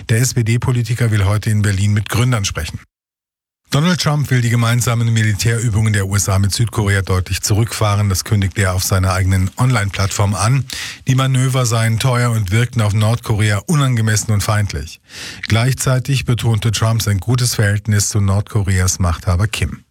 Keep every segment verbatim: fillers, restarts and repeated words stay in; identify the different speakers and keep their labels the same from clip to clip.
Speaker 1: Der S P D-Politiker will heute in Berlin mit Gründern sprechen. Donald Trump will die gemeinsamen Militärübungen der U S A mit Südkorea deutlich zurückfahren. Das kündigte er auf seiner eigenen Online-Plattform an. Die Manöver seien teuer und wirkten auf Nordkorea unangemessen und feindlich. Gleichzeitig betonte Trump sein gutes Verhältnis zu Nordkoreas Machthaber Kim.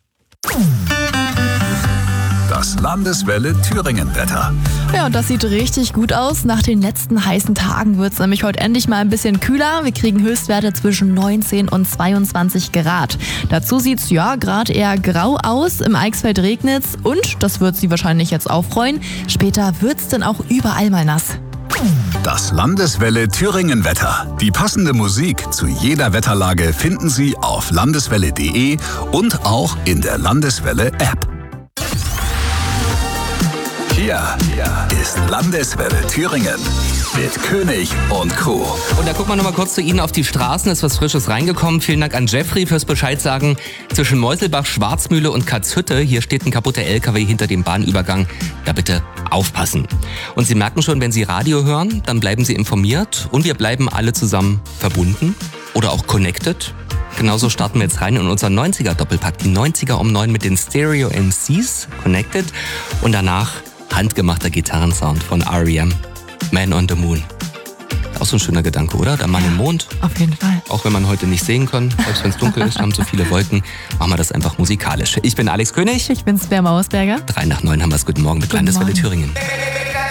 Speaker 2: Das Landeswelle Thüringen-Wetter.
Speaker 3: Ja, und das sieht richtig gut aus. Nach den letzten heißen Tagen wird es nämlich heute endlich mal ein bisschen kühler. Wir kriegen Höchstwerte zwischen neunzehn und zweiundzwanzig Grad. Dazu sieht es ja gerade eher grau aus. Im Eichsfeld regnet es und, das wird Sie wahrscheinlich jetzt auch freuen, später wird es dann auch überall mal nass.
Speaker 2: Das Landeswelle Thüringen-Wetter. Die passende Musik zu jeder Wetterlage finden Sie auf landeswelle punkt de und auch in der Landeswelle-App. Hier ist Landeswelle Thüringen mit König und Co.
Speaker 4: Und da gucken wir nochmal kurz zu Ihnen auf die Straßen. Ist was Frisches reingekommen. Vielen Dank an Jeffrey fürs Bescheid sagen. Zwischen Meuselbach, Schwarzmühle und Katzhütte, hier steht ein kaputter L K W hinter dem Bahnübergang. Da bitte aufpassen. Und Sie merken schon, wenn Sie Radio hören, dann bleiben Sie informiert und wir bleiben alle zusammen verbunden oder auch connected. Genauso starten wir jetzt rein in unseren neunziger-Doppelpack. Die neunziger um neun mit den Stereo M Cs, Connected. Und danach handgemachter Gitarrensound von R E M, Man on the Moon. Auch so ein schöner Gedanke, oder? Der Mann im Mond.
Speaker 3: Auf jeden Fall.
Speaker 4: Auch wenn man heute nicht sehen kann, selbst wenn es dunkel ist, haben so viele Wolken, machen wir das einfach musikalisch. Ich bin Alex König.
Speaker 3: Ich bin Svea Mausberger.
Speaker 4: Drei nach neun haben wir es. Guten Morgen mit
Speaker 3: Guten
Speaker 4: Landeswelle
Speaker 3: Morgen.
Speaker 4: Thüringen.